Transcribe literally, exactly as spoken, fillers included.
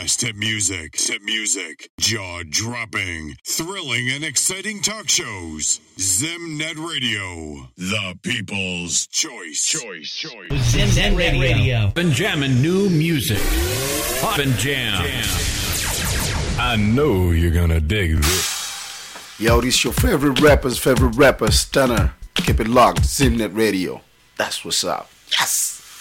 best hit music, hit music, jaw-dropping, thrilling, and exciting talk shows. Zimnet Radio, the people's choice. Choice, choice. Zimnet Radio. Been jamming new music. Pop and jam. I know you're gonna dig this. Yo, this your favorite rapper's favorite rapper, Stunner. Keep it locked, Zimnet Radio. That's what's up. Yes!